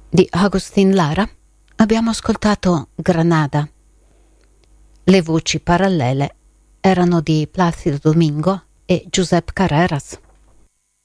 di Agustín Lara abbiamo ascoltato Granada. Le voci parallele erano di Plácido Domingo e Josep Carreras.